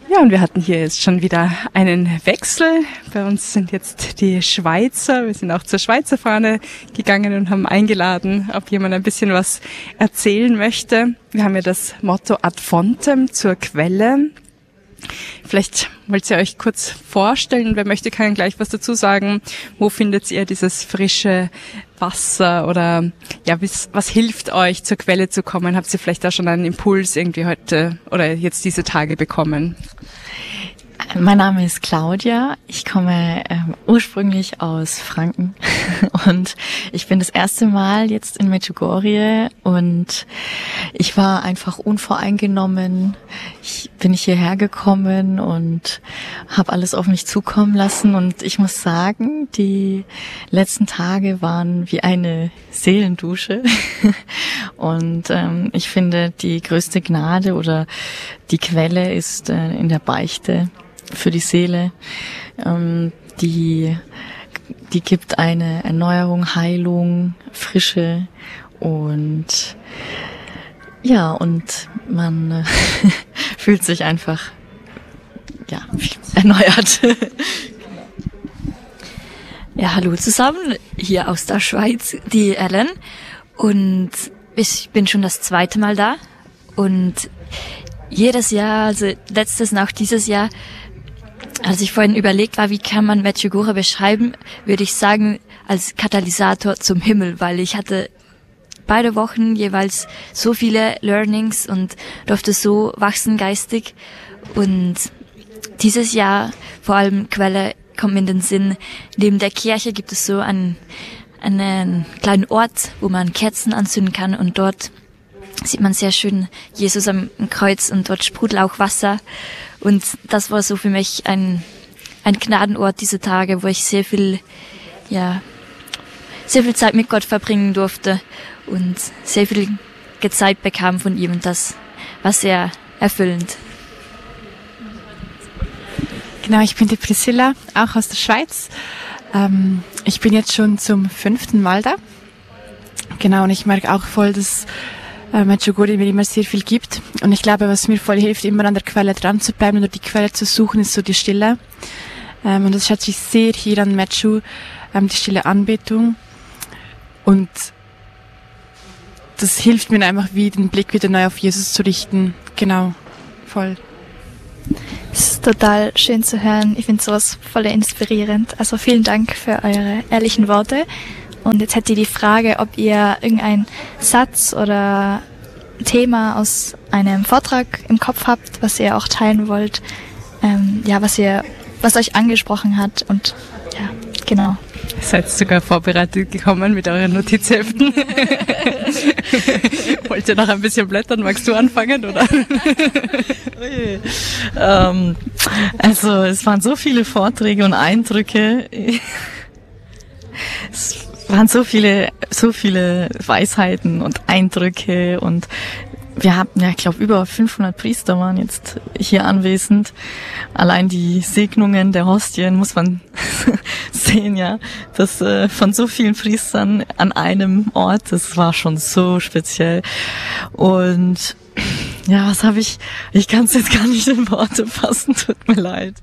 Ja, und wir hatten hier jetzt schon wieder einen Wechsel. Bei uns sind jetzt die Schweizer. Wir sind auch zur Schweizer Fahne gegangen und haben eingeladen, ob jemand ein bisschen was erzählen möchte. Wir haben ja das Motto Ad Fontem, zur Quelle. Vielleicht wollt ihr euch kurz vorstellen, wer möchte, kann gleich was dazu sagen. Wo findet ihr dieses frische Wasser oder ja, was hilft euch, zur Quelle zu kommen? Habt ihr vielleicht da schon einen Impuls irgendwie heute oder jetzt diese Tage bekommen? Mein Name ist Claudia. Ich komme ursprünglich aus Franken und ich bin das erste Mal jetzt in Medjugorje und ich war einfach unvoreingenommen. Ich bin hierher gekommen und habe alles auf mich zukommen lassen und ich muss sagen, die letzten Tage waren wie eine Seelendusche und ich finde, die größte Gnade oder die Quelle ist in der Beichte für die Seele. Die gibt eine Erneuerung, Heilung, Frische und ja, und man fühlt sich einfach erneuert. Ja, hallo zusammen, hier aus der Schweiz, die Ellen, und ich bin schon das zweite Mal da und jedes Jahr, also letztes und auch dieses Jahr, als ich vorhin überlegt war, wie kann man Medjugorje beschreiben, würde ich sagen, als Katalysator zum Himmel, weil ich hatte beide Wochen jeweils so viele Learnings und durfte so wachsen geistig. Und dieses Jahr, vor allem Quelle, kommt mir in den Sinn, neben der Kirche gibt es so einen kleinen Ort, wo man Kerzen anzünden kann und dort sieht man sehr schön Jesus am Kreuz und dort sprudelt auch Wasser. Und das war so für mich ein Gnadenort diese Tage, wo ich sehr viel Zeit mit Gott verbringen durfte und sehr viel gezeigt bekam von ihm. Und das war sehr erfüllend. Genau, ich bin die Priscilla, auch aus der Schweiz. Ich bin jetzt schon zum 5. Mal da. Genau, und ich merke auch voll, dass Medjugorje mir immer sehr viel gibt. Und ich glaube, was mir voll hilft, immer an der Quelle dran zu bleiben oder die Quelle zu suchen, ist so die Stille. Und das schätze ich sehr hier an Medju, die stille Anbetung. Und das hilft mir einfach, wie den Blick wieder neu auf Jesus zu richten. Genau, voll. Es ist total schön zu hören. Ich finde sowas voll inspirierend. Also vielen Dank für eure ehrlichen Worte. Und jetzt hätte ich die Frage, ob ihr irgendeinen Satz oder Thema aus einem Vortrag im Kopf habt, was ihr auch teilen wollt, was euch angesprochen hat und ja, genau. Ihr seid sogar vorbereitet gekommen mit euren Notizheften. Wollt ihr noch ein bisschen blättern? Magst du anfangen, oder? Also es waren so viele Vorträge und Eindrücke. Es waren so viele Weisheiten und Eindrücke und wir haben, ich glaube, über 500 Priester waren jetzt hier anwesend. Allein die Segnungen der Hostien muss man sehen, ja, das von so vielen Priestern an einem Ort, das war schon so speziell. Und ja, ich kann es jetzt gar nicht in Worte fassen, tut mir leid.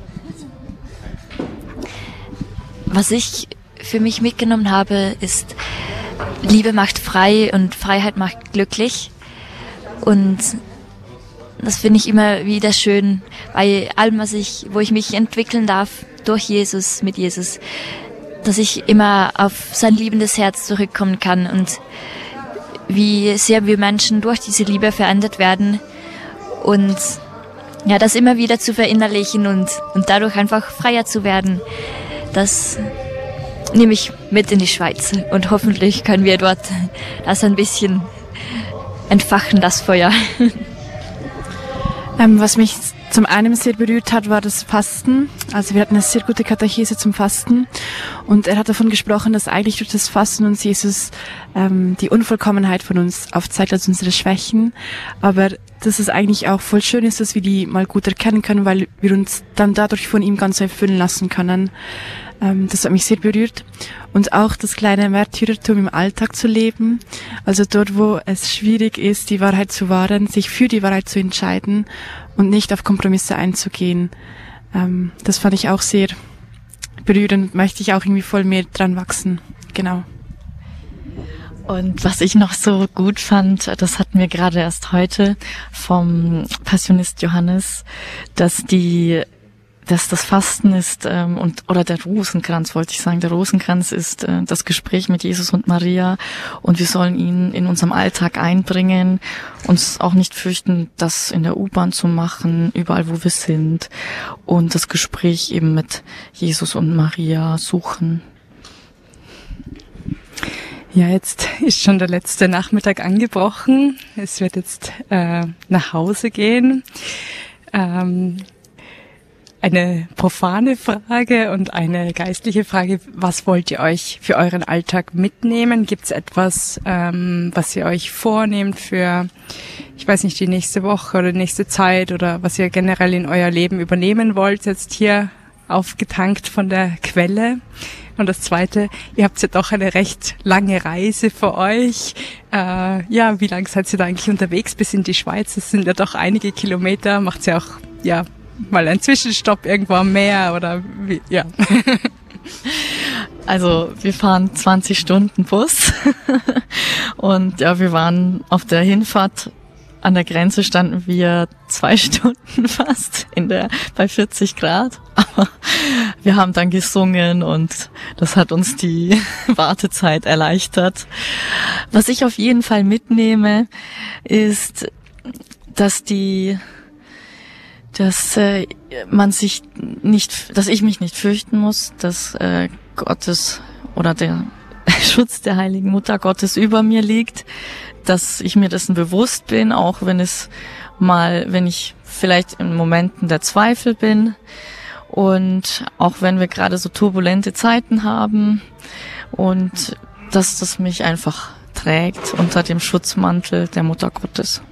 Was ich für mich mitgenommen habe, ist, Liebe macht frei und Freiheit macht glücklich. Und das finde ich immer wieder schön, bei allem, wo ich mich entwickeln darf, durch Jesus, mit Jesus, dass ich immer auf sein liebendes Herz zurückkommen kann und wie sehr wir Menschen durch diese Liebe verändert werden und ja, das immer wieder zu verinnerlichen und dadurch einfach freier zu werden, das nehme ich mit in die Schweiz und hoffentlich können wir dort das ein bisschen entfachen, das Feuer. Was mich zum einen sehr berührt hat, war das Fasten. Also wir hatten eine sehr gute Katechese zum Fasten Und er hat davon gesprochen, dass eigentlich durch das Fasten uns Jesus die Unvollkommenheit von uns aufzeigt, also unsere Schwächen. Aber dass es eigentlich auch voll schön ist, dass wir die mal gut erkennen können, weil wir uns dann dadurch von ihm ganz erfüllen lassen können. Das hat mich sehr berührt. Und auch das kleine Märtyrertum im Alltag zu leben. Also dort, wo es schwierig ist, die Wahrheit zu wahren, sich für die Wahrheit zu entscheiden und nicht auf Kompromisse einzugehen. Das fand ich auch sehr berührend. Möchte ich auch irgendwie voll mehr dran wachsen. Genau. Und was ich noch so gut fand, das hatten wir gerade erst heute vom Passionist Johannes, dass das Fasten ist oder der Rosenkranz, wollte ich sagen. Der Rosenkranz ist das Gespräch mit Jesus und Maria und wir sollen ihn in unserem Alltag einbringen, uns auch nicht fürchten, das in der U-Bahn zu machen, überall wo wir sind und das Gespräch eben mit Jesus und Maria suchen. Ja, jetzt ist schon der letzte Nachmittag angebrochen. Es wird jetzt nach Hause gehen. Eine profane Frage und eine geistliche Frage. Was wollt ihr euch für euren Alltag mitnehmen? Gibt es etwas, was ihr euch vornehmt für, ich weiß nicht, die nächste Woche oder die nächste Zeit oder was ihr generell in euer Leben übernehmen wollt, jetzt hier aufgetankt von der Quelle? Und das Zweite, ihr habt ja doch eine recht lange Reise vor euch. Ja, wie lange seid ihr da eigentlich unterwegs bis in die Schweiz? Das sind ja doch einige Kilometer. Macht's ja auch, ja, mal einen Zwischenstopp irgendwo am Meer oder wie, ja. Also wir fahren 20 Stunden Bus und ja, wir waren auf der Hinfahrt an der Grenze standen wir 2 Stunden fast bei 40 Grad. Aber wir haben dann gesungen und das hat uns die Wartezeit erleichtert. Was ich auf jeden Fall mitnehme, ist, dass ich mich nicht fürchten muss, dass Gottes oder der Schutz der Heiligen Mutter Gottes über mir liegt, dass ich mir dessen bewusst bin, auch wenn ich vielleicht in Momenten der Zweifel bin und auch wenn wir gerade so turbulente Zeiten haben und dass das mich einfach trägt unter dem Schutzmantel der Mutter Gottes.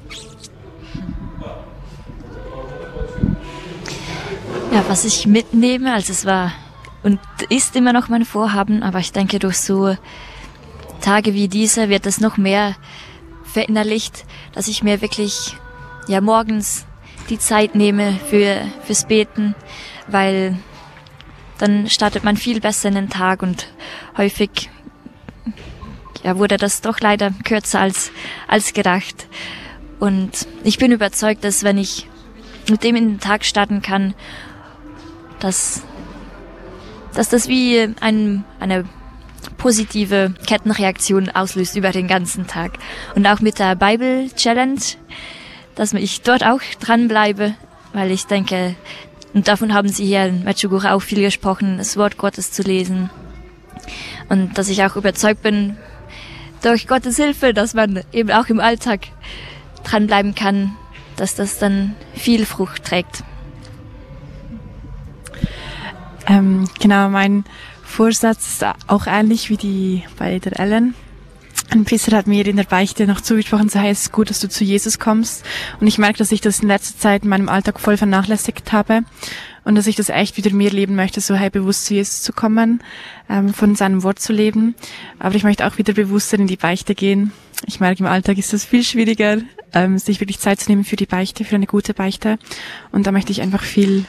Ja, was ich mitnehme, also es war und ist immer noch mein Vorhaben, aber ich denke, durch so Tage wie diese wird es noch mehr verinnerlicht, dass ich mir wirklich ja morgens die Zeit nehme fürs Beten, weil dann startet man viel besser in den Tag und häufig ja wurde das doch leider kürzer als gedacht. Und ich bin überzeugt, dass wenn ich mit dem in den Tag starten kann, dass das wie eine positive Kettenreaktion auslöst über den ganzen Tag. Und auch mit der Bible Challenge, dass ich dort auch dranbleibe, weil ich denke, und davon haben Sie hier in Medjugorje auch viel gesprochen, das Wort Gottes zu lesen. Und dass ich auch überzeugt bin, durch Gottes Hilfe, dass man eben auch im Alltag dranbleiben kann, dass das dann viel Frucht trägt. Genau, mein Vorsatz ist auch ähnlich wie bei der Ellen. Ein Priester hat mir in der Beichte noch zugesprochen, so heißt es gut, dass du zu Jesus kommst. Und ich merke, dass ich das in letzter Zeit in meinem Alltag voll vernachlässigt habe und dass ich das echt wieder mehr leben möchte, so bewusst zu Jesus zu kommen, von seinem Wort zu leben. Aber ich möchte auch wieder bewusster in die Beichte gehen. Ich merke, im Alltag ist es viel schwieriger, sich wirklich Zeit zu nehmen für die Beichte, für eine gute Beichte. Und da möchte ich einfach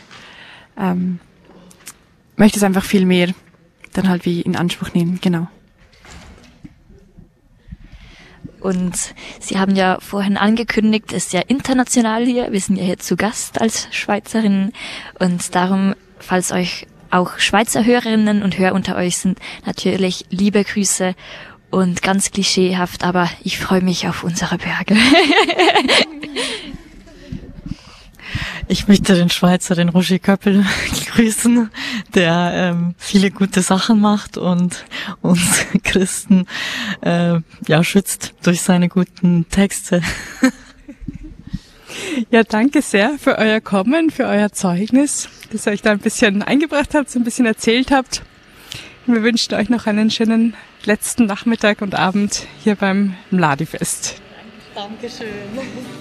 möchte es einfach viel mehr dann halt wie in Anspruch nehmen, genau. Und Sie haben ja vorhin angekündigt, es ist ja international hier, wir sind ja hier zu Gast als Schweizerinnen und darum, falls euch auch Schweizer Hörerinnen und Hörer unter euch sind, natürlich liebe Grüße und ganz klischeehaft, aber ich freue mich auf unsere Berge. Ich möchte den Schweizer, den Roger Köppel, grüßen, der viele gute Sachen macht und uns Christen schützt durch seine guten Texte. Ja, danke sehr für euer Kommen, für euer Zeugnis, dass ihr euch da ein bisschen eingebracht habt, so ein bisschen erzählt habt. Wir wünschen euch noch einen schönen letzten Nachmittag und Abend hier beim Mladifest. Dankeschön.